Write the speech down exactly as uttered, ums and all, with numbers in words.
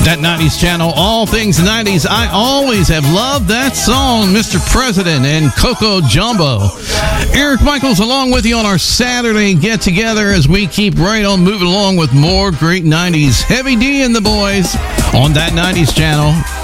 That nineties channel, all things nineties. I always have loved that song, Mister President and Coco Jumbo. Eric Michaels along with you on our Saturday get-together as we keep right on moving along with more great nineties. Heavy D and the boys on That nineties channel.